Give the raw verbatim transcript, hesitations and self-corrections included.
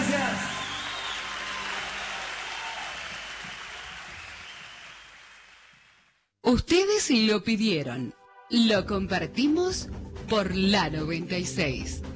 gracias. Ustedes lo pidieron, lo compartimos por la noventa y seis.